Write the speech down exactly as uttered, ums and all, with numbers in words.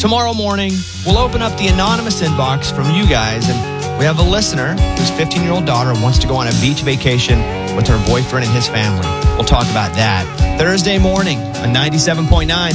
Tomorrow morning, we'll open up the anonymous inbox from you guys, and we have a listener whose fifteen-year-old daughter wants to go on a beach vacation with her boyfriend and his family. We'll talk about that Thursday morning on ninety-seven point nine.